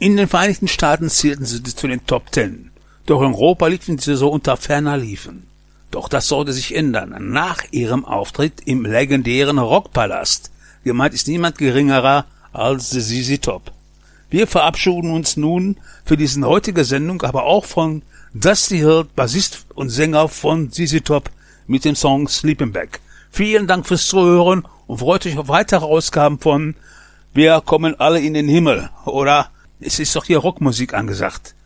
In den Vereinigten Staaten zählten sie zu den Top 10. Doch in Europa liefen sie so unter ferner Liefen. Doch das sollte sich ändern nach ihrem Auftritt im legendären Rockpalast. Gemeint ist niemand geringerer als ZZ Top. Wir verabschieden uns nun für diese heutige Sendung aber auch von Dusty Hill, Bassist und Sänger von ZZ Top mit dem Song Sleeping Bag. Vielen Dank fürs Zuhören und freut euch auf weitere Ausgaben von Wir kommen alle in den Himmel oder es ist doch hier Rockmusik angesagt.